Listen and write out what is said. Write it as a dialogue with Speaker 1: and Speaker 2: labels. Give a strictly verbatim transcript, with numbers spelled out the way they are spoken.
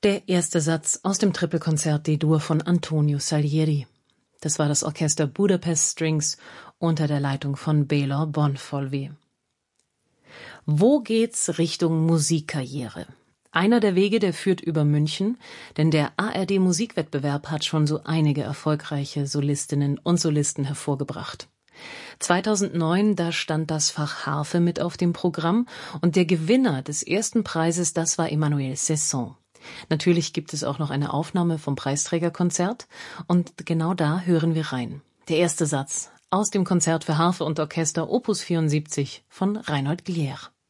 Speaker 1: Der erste Satz aus dem Tripelkonzert D-Dur von Antonio Salieri. Das war das Orchester Budapest Strings unter der Leitung von Bela Bonfolvi. Wo geht's Richtung Musikkarriere? Einer der Wege, der führt über München, denn der A R D-Musikwettbewerb hat schon so einige erfolgreiche Solistinnen und Solisten hervorgebracht. zweitausendneun, da stand das Fach Harfe mit auf dem Programm und der Gewinner des ersten Preises, das war Emmanuel Cesson. Natürlich gibt es auch noch eine Aufnahme vom Preisträgerkonzert und genau da hören wir rein. Der erste Satz aus dem Konzert für Harfe und Orchester Opus vierundsiebzig von Reinhold Glier.